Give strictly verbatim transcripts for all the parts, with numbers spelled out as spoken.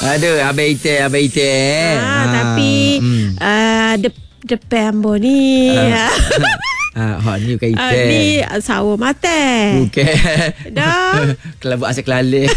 Aduh, Abang Ite, Abang Ite. Ah, Ah, tapi hmm. uh, de, depan ambo ni. Ah. Ah, hak ni bukan Uh, Ite. ni sawo mate. Bukan. Dah. Kelabut asal kelale.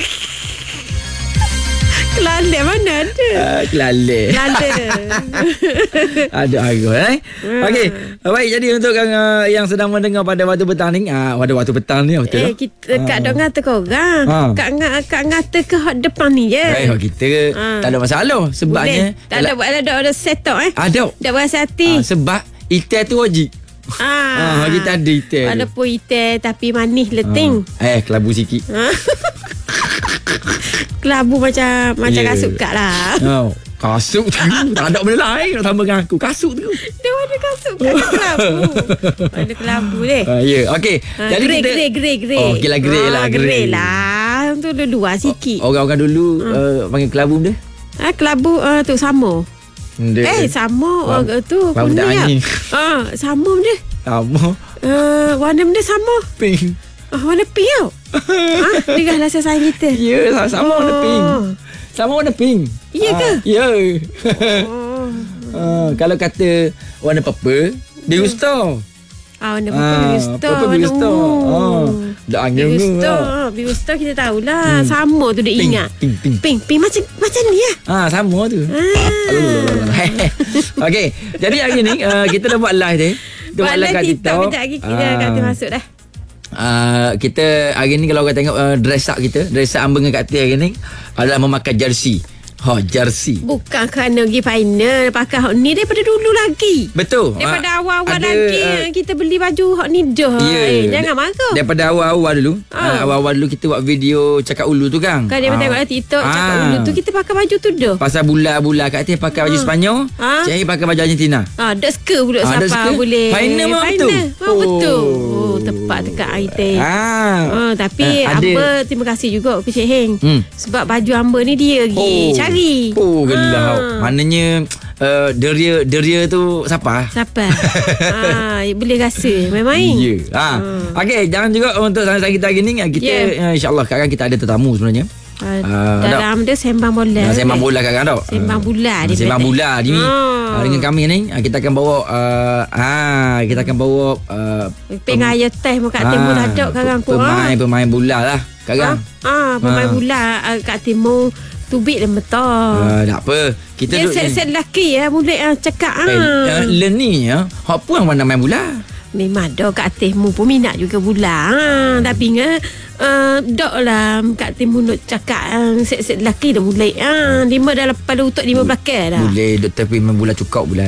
Kelale mana ada? Ah, kelale. Kelale. Ada aku eh. Okey. Baik, jadi untuk uh, yang sedang mendengar pada waktu petang ni, ah uh, pada waktu petang ni betul. Eh, kita Ah. kat dok ngata kau orang. Ah. Kat ngata kat ngata ke hot depan ni je. Eh, kita Ah. tak ada masalah sebabnya Boleh. Tak ada buat ada ada set up eh. ada. Dah berasa hati. Ah, sebab Ite tu wajib. Ah. Ah, kita ada Ite. tu. Walaupun ite tapi manis leting. Ah. Eh, kelabu sikit. Ah. Kelabu macam macam Yeah. kasut kak lah. Oh, kasut tu. Tak ada benda lain nak tambah dengan aku. Kasut tu. Dia ada kasut kak ada kelabu. Ada kelabu deh. Ah, ya, yeah. Okey. Ah, Jadi grey, kita grey, grey, grey. Oh, okey lah, grey lah, Ah, grey. grey lah. Tu dia luar sikit. Orang-orang dulu uh, panggil kelabu dia. Ah, kelabu uh, tu sama. Dia. Eh, sama Lam- orang tu. lampu kuning angin. ah. Ah, sama dia. Sama. Uh, warna dia sama. Pink. Ah, warna pink tau. ah, dia lah sayang kita. Ya, yeah, sama Oh. warna pink. Sama warna pink. Ya ke? Ah, ya. Oh. Ah, kalau kata warna purple, biru star. Ah, warna purple biru star. purple biru Warna star. ungu. Ah, dah angin Biru tu. star. Biru star kita tahulah. Hmm. Sama tu dia Pink, ingat. pink, pink. Pink. Pink macam macam ni lah. Ah, sama tu. Ah. Okey, jadi hari ni uh, kita dah buat live dia. Kita Buat live TikTok kejap lagi kita Ah. kata masuk dah. Uh, kita hari ni kalau orang tengok uh, dress up kita, dress up Amber dengan Kak Tia hari ni adalah memakai jersey. Ha, jersey. Bukan kerana pergi final pakai hot ni daripada dulu lagi. Betul. Daripada Ah, awal-awal ada, lagi uh, kita beli baju hot ni dah. Ya. Eh, jangan marah. Daripada awal-awal dulu. Uh, Ah. awal-awal dulu kita buat video cakap ulu tu kan. Kan dia Ah. tengok TikTok cakap Ah. dulu tu kita pakai baju tu dah. Pasal bulan-bulan Kak Tia pakai baju Sepanyol, Ah. Cik pakai baju Argentina. Ah, dak suka pula Ah, dak siapa suka? boleh. Final memang betul? Oh, Oh. betul. Oh, tepat dekat Aite. Ah. Ah, tapi Ah, ada. Amber terima kasih juga ke Cik Heng. Hmm. Sebab baju Amber ni dia pergi cari. Oh, gelap. Ah. Maknanya uh, deria deria tu siapa? Siapa? ah, boleh rasa main-main. Ya. Ha. Okey, jangan juga untuk sahabat kita hari ni kita Yeah. uh, insya-Allah sekarang kita ada tetamu sebenarnya. Ah, Ah, dalam dia sembang bola. Nah, sembang bola sekarang tau. Sembang bola Ah, dia Sembang berarti. bola ni. Ah. Ah, dengan kami ni ah, kita akan bawa uh, ah kita akan bawa uh, Pengaya teh muka timur tak ada sekarang ku. Pemain pemain bola lah sekarang. Ah, ah pemain Ah. bola ah, kat timur tubik dia betul. Ah, tak apa. Kita Dia duduk set-set lelaki ya, mulai ah, cakap Eh, ah. uh, Len ni ya. Hak pun yang mana main bola. Memang dah kat Timur pun minat juga bola. Ha, tapi ngah uh, dok lah kat Timur nak cakap uh, set-set lelaki dah mulai. Ha, lima dah pada utuk lima belakang dah. Boleh doktor pergi main bola cukau bola.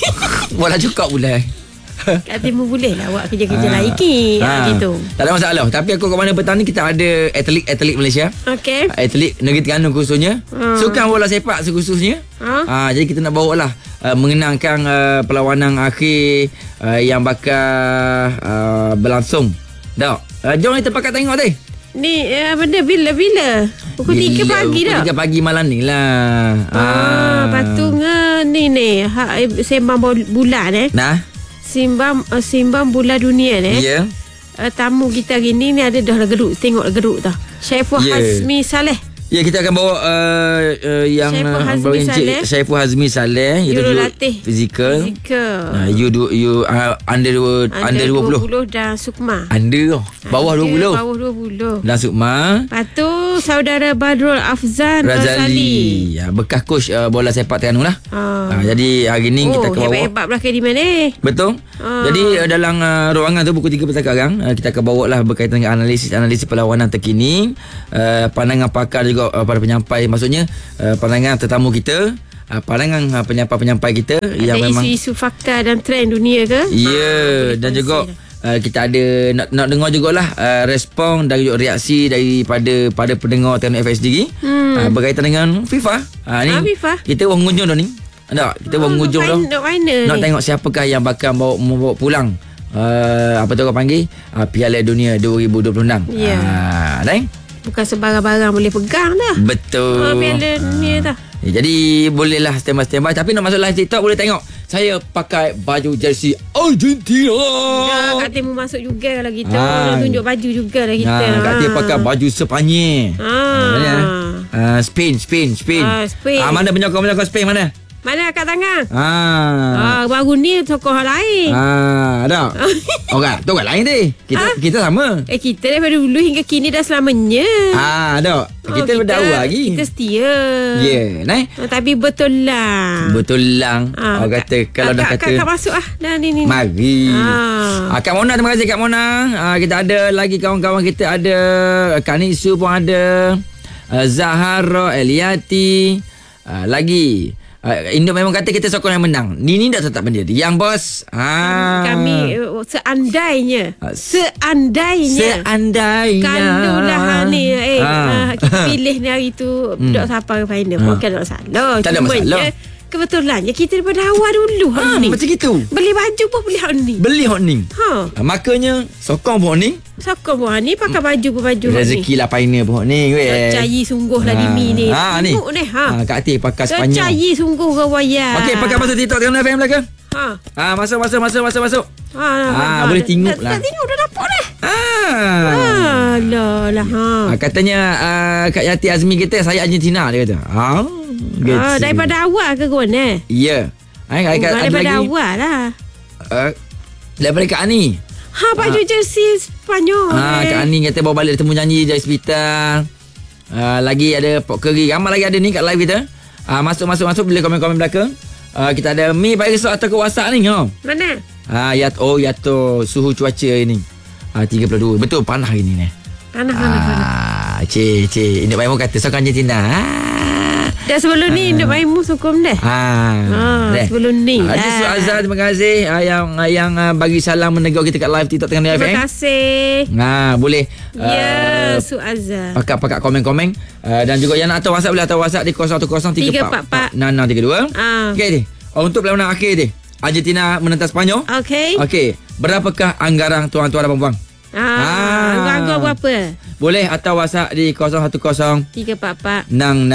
Bola cukau bola. Kat Timur boleh lah buat kerja-kerja Ah. lain ki. Ha, gitu. Tak ada masalah. Tapi aku kat mana petang ni kita ada atlet-atlet Malaysia. Okey. Atlet negeri Terengganu khususnya. Hmm. Sukan bola sepak khususnya. Ha? Ah, jadi kita nak bawa lah uh, mengenangkan uh, perlawanan akhir uh, yang bakal uh, berlangsung. Dah. Uh, jom kita pakat tengok teh. Ni uh, benda bila-bila? Pukul tiga pagi dah. Pukul tiga pagi malam ni lah. Ah, patungnya ni ni ha, eh, sembang bol- bulan eh. Nah. Simbang uh, simbang bola dunia ni. Ya. Uh, tamu kita hari ni ni ada dah lah geruk. Tengok lah geruk dah. Syaiful Ya. Hazmi Saleh. Ya, kita akan bawa uh, uh, yang Syaiful uh, Hazmi bawa Encik Saleh. Syaiful Hazmi Saleh, iaitu Jurulatih fizikal. Fizikal. Uh, you do you uh, under dua- under dua puluh. dan Sukma. Under oh. Bawah dua puluh. Bawah dua puluh. Dan Sukma Lepas tu saudara Badrul Afzan Razali. Razali. Ya, bekas coach uh, bola sepak Terengganu lah. Ah. Uh, jadi hari ni Oh, kita akan bawa. hebat-hebat belakang di mana eh? Betul. Ah. Jadi uh, dalam uh, ruangan tu pukul tiga petang sekarang uh, kita akan bawa lah berkaitan dengan analisis-analisis perlawanan terkini, uh, pandangan pakar juga uh, pada penyampai, maksudnya uh, pandangan tetamu kita, uh, pandangan uh, penyampai-penyampai kita yang Ada memang isu-isu fakta dan trend dunia ke? ya, Ah, dan boleh juga kongsi dah. Uh, kita ada nak, nak dengar jugalah uh, respon dan juga reaksi daripada pada pendengar Terengganu F M sendiri hmm. uh, berkaitan dengan FIFA. Uh, ni Ah, FIFA. kita orang mengunjung dah ni. Tak, kita orang mengunjung dah. Nak final Nak ni. tengok siapakah yang bakal bawa membawa pulang uh, apa tu orang panggil uh, Piala Dunia dua ribu dua puluh enam. Ya. Ah, Deng. Bukan sebarang-barang boleh pegang dah. Betul. Ah, Piala Dunia dah. Ya, jadi bolehlah standby-standby. Tapi nak masuk live TikTok boleh tengok saya pakai baju jersey Argentina. Dah kat Timur masuk juga kalau kita. Ah. Nak tunjuk baju juga lah kita. Nah, Kak Tia pakai baju Sepanyol. Ah. Ah, Spain, Spain, Spain. Ah, Spain. Ah, mana penyokong-penyokong Spain mana? Mana kat tangan? Ah. Ah, baru ni tokoh lain. Ah, ada. Orang, tu orang lain deh. Kita Ah? kita sama. Eh, kita daripada dulu hingga kini dah selamanya. Ah, ada. Oh, Kita berdua lagi. Kita setia. Ya, yeah, nah. Ah, tapi betul lah. Betul lang. Ah, Orang kata kalau dah Kak, kata Kak masuk ah. Dah ni ni. mari. Ah. Ah, Kak Mona, terima kasih Kak Mona. Ah, kita ada lagi kawan-kawan kita ada Kak Nisu pun ada. Uh, Zahara, Eliati, uh, lagi Uh, Indo memang kata kita sokong yang menang. Nini dah tetap benda dia. Yang bos. Ah. Kami uh, seandainya. Ah, Seandainya. Seandainya. Kandulah ni. Eh, Ah. ah, kita pilih ni hari tu. Hmm. Dok siapa ke final. Ah. Bukan tak salah. Tak ada Cumanya, masalah. kebetulannya kita daripada awal dulu. Ah, ni. macam gitu. Beli baju pun beli hak ni. Beli hot ning. Ha. Ah, makanya sokong pun ning. Sokong pun hak ni pakai baju pun baju hak ni. Rezeki lah pioneer pun hot ning. Tercayi sungguh lah di mi ni. Ha ni. Tengok ni. Ha. Ha, Kak Atik pakai Sepanyol. Tercayi sungguh ke wayar. Okey, pakai masuk TikTok Terengganu F M belakang. Ha. Ah, masuk masuk masuk masuk masuk. Ha, ha, Ah, ha, boleh dah- tengok dah- lah. Dah tengok dah dapat dah. Ah. Alah lah ha. Ah, katanya uh, Kak Yati Azmi kita saya Argentina dia kata. Ah. Gitu. Ah, daripada awal ke kon eh? Ya. Ai Oh, ai ada daripada lagi. awal lah. Uh, daripada Kak Ani. Ha, baju jersey Sepanyol. Ah, eh. Kak Ani kata bawa balik temu janji dari hospital. Uh, lagi ada Pok Keri. Ramai lagi ada ni kat live kita. Ah, masuk masuk masuk bila komen-komen belakang. Uh, kita ada Mi bagi result atau ke WhatsApp ni ha. Mana? Ah, ya oh ya tu suhu cuaca ini. Ah, tiga puluh dua. Betul panas hari ni ni. Panas, panas, panas. Ah, cik, cik. Induk Maimun kata sokong Argentina. Ah. Dah sebelum ni Induk Maimun sokong dah. Ah, Ah, deh. sebelum ni. Ah, Haji Su Azhar, terima kasih ah, yang ah, yang ah, bagi salam menegur kita kat live TikTok Terengganu F M. Terima kasih. Nah, boleh. Ya, ah, Su Azhar. pakat-pakat komen-komen uh, dan juga yang nak atas WhatsApp boleh atas WhatsApp di kosong satu kosong tiga empat empat enam enam tiga dua. Ah. Okey ni. Oh, untuk perlawanan akhir ni. Argentina menentang Sepanyol. Okey. Okey, berapakah anggaran tuan-tuan dan puan-puan? Ah, anggar berapa? Boleh atas WhatsApp di kosong satu kosong tiga empat empat enam